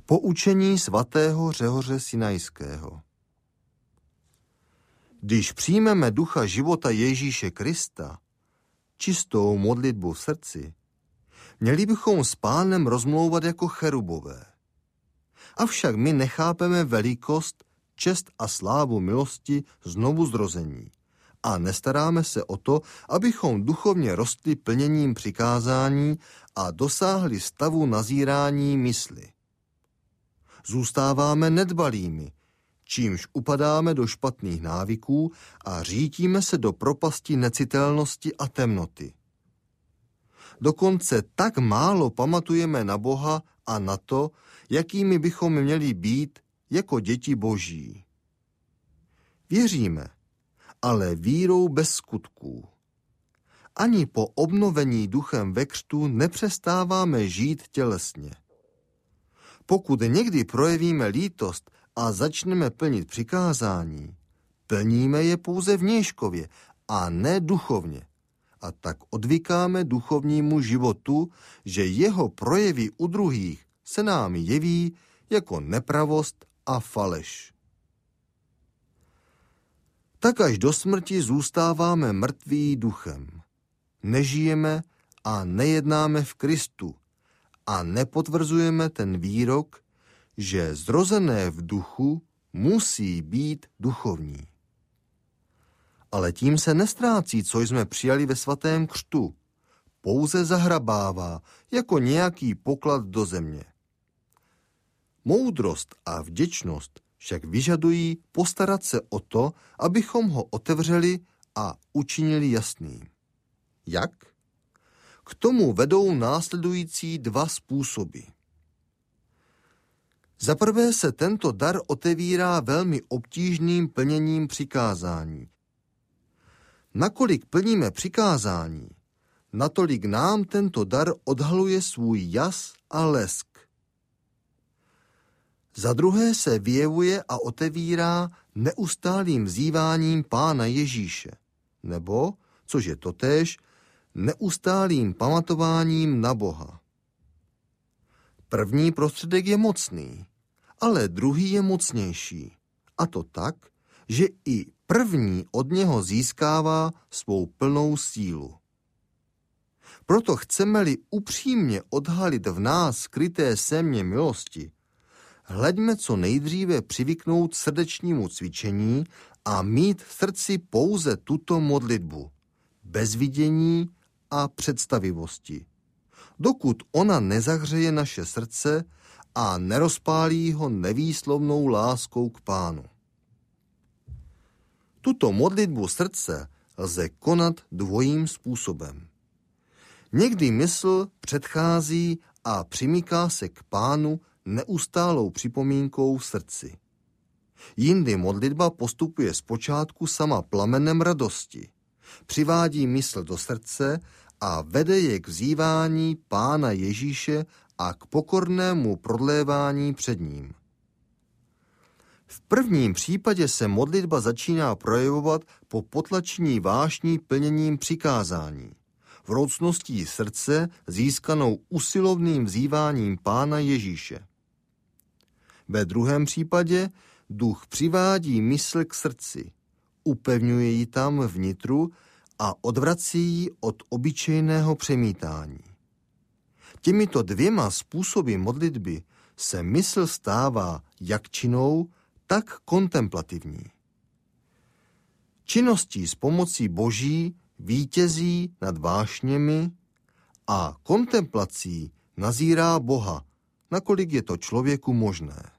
Poučení svatého Řehoře Sinajského. Když přijmeme ducha života Ježíše Krista, čistou modlitbu v srdci, měli bychom s Pánem rozmlouvat jako cherubové. Avšak my nechápeme velikost, čest a slávu milosti znovu zrození a nestaráme se o to, abychom duchovně rostli plněním přikázání a dosáhli stavu nazírání mysli. Zůstáváme nedbalými, čímž upadáme do špatných návyků a řítíme se do propasti necitelnosti a temnoty. Dokonce tak málo pamatujeme na Boha a na to, jakými bychom měli být jako děti Boží. Věříme, ale vírou bez skutků. Ani po obnovení duchem ve křtu nepřestáváme žít tělesně. Pokud někdy projevíme lítost a začneme plnit přikázání, plníme je pouze vnějškově a ne duchovně. A tak odvykáme duchovnímu životu, že jeho projevy u druhých se nám jeví jako nepravost a faleš. Tak až do smrti zůstáváme mrtví duchem. Nežijeme a nejednáme v Kristu a nepotvrzujeme ten výrok, že zrozené v duchu musí být duchovní. Ale tím se nestrácí, co jsme přijali ve svatém křtu. Pouze zahrabává jako nějaký poklad do země. Moudrost a vděčnost však vyžadují postarat se o to, abychom ho otevřeli a učinili jasným. Jak? K tomu vedou následující dva způsoby. Za prvé se tento dar otevírá velmi obtížným plněním přikázání. Nakolik plníme přikázání, natolik nám tento dar odhaluje svůj jas a lesk. Za druhé se vyjevuje a otevírá neustálým vzýváním Pána Ježíše, nebo, což je totéž, neustálým pamatováním na Boha. První prostředek je mocný, ale druhý je mocnější. A to tak, že i první od něho získává svou plnou sílu. Proto chceme-li upřímně odhalit v nás skryté sémě milosti, hleďme co nejdříve přivyknout srdečnímu cvičení a mít v srdci pouze tuto modlitbu, bez vidění a představivosti, dokud ona nezahřeje naše srdce a nerozpálí ho nevýslovnou láskou k Pánu. Tuto modlitbu srdce lze konat dvojím způsobem. Někdy mysl předchází a přimyká se k Pánu neustálou připomínkou v srdci. Jindy modlitba postupuje zpočátku sama plamenem radosti, přivádí mysl do srdce a vede je k vzývání Pána Ježíše a k pokornému prodlévání před ním. V prvním případě se modlitba začíná projevovat po potlačení vášní plněním přikázání, vroucností srdce získanou usilovným vzýváním Pána Ježíše. Ve druhém případě duch přivádí mysl k srdci, upevňuje ji tam vnitru a odvrací ji od obyčejného přemítání. Těmito dvěma způsoby modlitby se mysl stává jak činnou, tak kontemplativní. Činností s pomocí Boží vítězí nad vášněmi a kontemplací nazírá Boha, nakolik je to člověku možné.